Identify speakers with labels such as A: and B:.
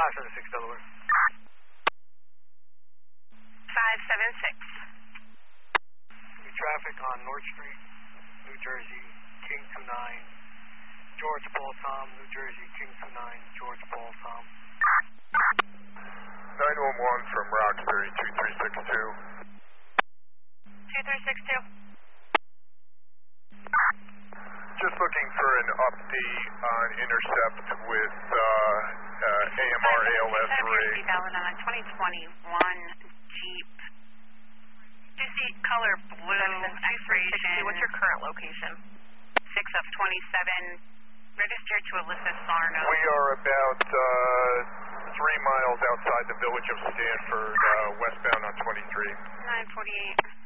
A: 576 Delaware.
B: 576.
A: Traffic on North Street, New Jersey, King 29, George Paul Tom, New Jersey, King 29, George Paul Tom.
C: 911 from Roxbury, 2362.
B: 2362.
C: Just looking for an update on intercept with AMR ALS rig.
B: Valid on a 2021 Jeep. You see color blue, expiration.
D: What's your current location?
B: 6 of 27, registered to Alyssa Sarno.
C: We are about 3 miles outside the village of Stanford, westbound on 23.
B: 948.